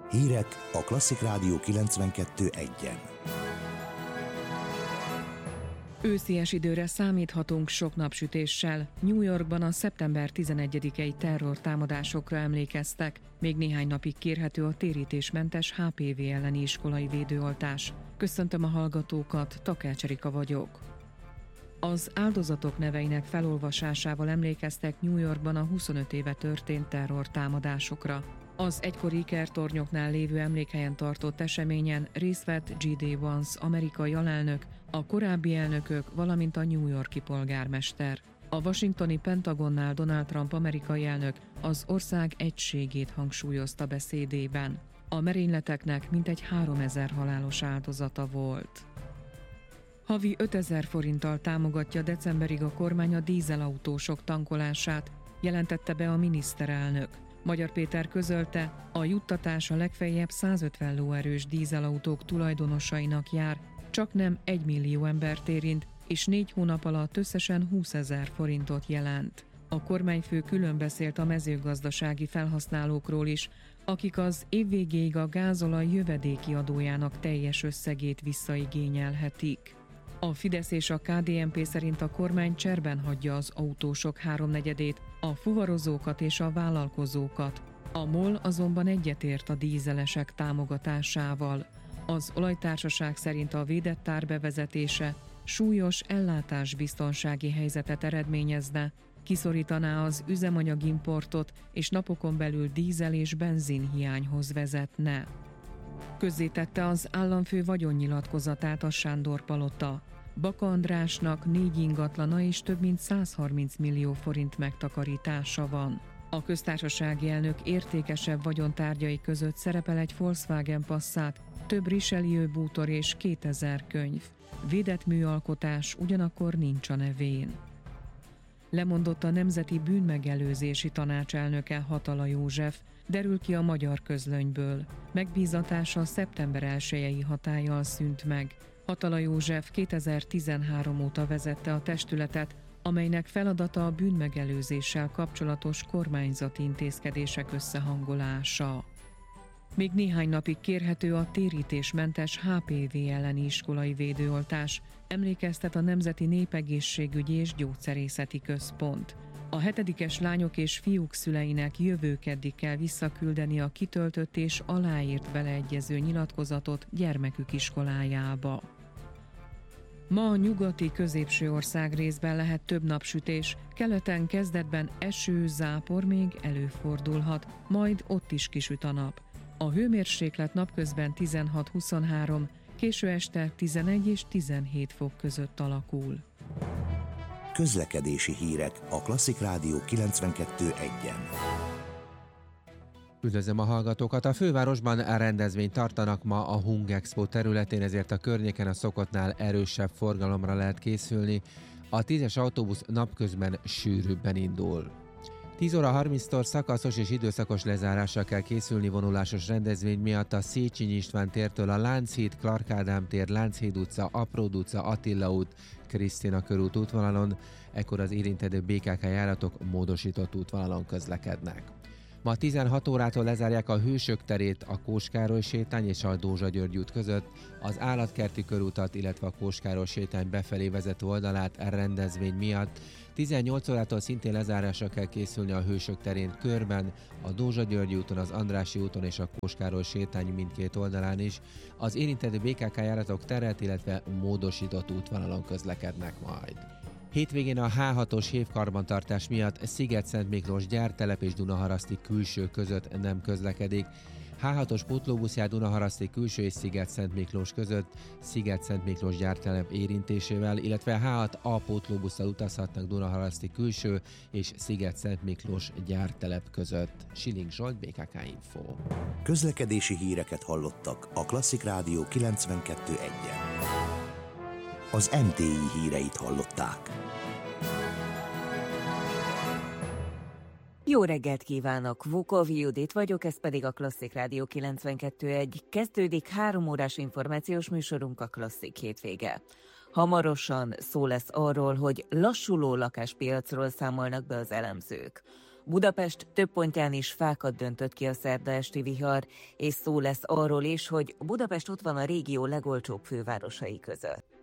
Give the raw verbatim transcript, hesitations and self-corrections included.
Hírek a Klasszik Rádió kilencvenkettő egyen. Őszies időre számíthatunk sok napsütéssel. New Yorkban a szeptember tizenegyedikei terrortámadásokra emlékeztek. Még néhány napig kérhető a térítésmentes há pé vé elleni iskolai védőoltás. Köszöntöm a hallgatókat, Takács Erika vagyok. Az áldozatok neveinek felolvasásával emlékeztek New Yorkban a huszonöt éve történt terrortámadásokra. Az egykori ikertornyoknál lévő emlékhelyen tartott eseményen részt vett G D Vance amerikai alelnök, a korábbi elnökök, valamint a New York-i polgármester. A washingtoni Pentagonnál Donald Trump amerikai elnök az ország egységét hangsúlyozta beszédében. A merényleteknek mintegy háromezer halálos áldozata volt. Havi ötezer forinttal támogatja decemberig a kormány a dízelautósok tankolását, jelentette be a miniszterelnök. Magyar Péter közölte, a juttatás a legfeljebb százötven lóerős dízelautók tulajdonosainak jár, csak nem egy millió embert érint, és négy hónap alatt összesen húszezer forintot jelent. A kormányfő külön beszélt a mezőgazdasági felhasználókról is, akik az év végéig a gázolaj jövedéki adójának teljes összegét visszaigényelhetik. A Fidesz és a ká dé en pé szerint a kormány cserben hagyja az autósok háromnegyedét, a fuvarozókat és a vállalkozókat. A MOL azonban egyetért a dízelesek támogatásával. Az olajtársaság szerint a védett ár bevezetése súlyos ellátásbiztonsági helyzetet eredményezne, kiszorítaná az üzemanyagimportot és napokon belül dízel és benzinhiányhoz vezetne. Közzétette az államfő vagyonnyilatkozatát a Sándor-palota. Baka Andrásnak négy ingatlana és több mint százharminc millió forint megtakarítása van. A köztársasági elnök értékesebb vagyontárgyai között szerepel egy Volkswagen Passat, több Richelieu bútor és kétezer könyv. Védett műalkotás ugyanakkor nincs a nevén. Lemondott a Nemzeti Bűnmegelőzési Tanács elnöke, Hatala József, derül ki a Magyar Közlönyből. Megbízatása szeptember elsejei hatállyal szűnt meg. Hatala József kétezer-tizenhárom óta vezette a testületet, amelynek feladata a bűnmegelőzéssel kapcsolatos kormányzati intézkedések összehangolása. Még néhány napig kérhető a térítésmentes há pé vé elleni iskolai védőoltás, emlékeztet a Nemzeti Népegészségügyi és Gyógyszerészeti Központ. A hetedikes lányok és fiúk szüleinek jövő keddig kell visszaküldeni a kitöltött és aláírt beleegyező nyilatkozatot gyermekük iskolájába. Ma a nyugati középső ország részben lehet több napsütés, keleten kezdetben eső, zápor még előfordulhat, majd ott is kisüt a nap. A hőmérséklet napközben tizenhat-huszonhárom, késő este tizenegy és tizenhét fok között alakul. Közlekedési hírek a Klasszik Rádió kilencvenkettő egyen. Üdvözlöm a hallgatókat! A fővárosban rendezvényt tartanak ma a Hung Expo területén, ezért a környéken a szokottnál erősebb forgalomra lehet készülni. A tízes autóbusz napközben sűrűbben indul. tíz óra harminctól szakaszos és időszakos lezárásra kell készülni vonulásos rendezvény miatt a Széchenyi István tértől a Lánchíd, Clark Ádám tér, Lánchíd utca, Apród utca, Attila út, Krisztina körút útvonalon, ekkor az érintett bé ká ká járatok módosított útvonalon közlekednek. Ma tizenhat órától lezárják a Hősök terét, a Kós-Károly sétány és a Dózsa György út között, az Állatkerti körútat, illetve a Kós-Károly sétány befelé vezető oldalát rendezvény miatt. tizennyolc órától szintén lezárásra kell készülni a Hősök terén körben, a Dózsa György úton, az Andrássy úton és a Kós-Károly sétány mindkét oldalán is. Az érintett bé ká ká járatok teret, illetve módosított útvonalon közlekednek majd. Hétvégén a há hatos hévkarbantartás miatt Sziget-Szent Miklós gyártelep és Dunaharaszti külső között nem közlekedik. há hatos pótlóbusz jár Dunaharaszti külső és Sziget-Szent Miklós között Sziget-Szent Miklós gyártelep érintésével, illetve há hat A pótlóbusszal utazhatnak Dunaharaszti külső és Sziget-Szent Miklós gyártelep között. Siling Zsolt, bé ká ká Info. Közlekedési híreket hallottak a Klasszik Rádió kilencvenkettő egyen. Az em té i híreit hallották. Jó reggelt kívánok! Vukov Judit vagyok, ez pedig a Klasszik Rádió kilencvenkettő egy. Kezdődik három órás információs műsorunk, a Klasszik hétvége. Hamarosan szó lesz arról, hogy lassuló lakáspiacról számolnak be az elemzők. Budapest több pontján is fákat döntött ki a szerda esti vihar, és szó lesz arról is, hogy Budapest ott van a régió legolcsóbb fővárosai között.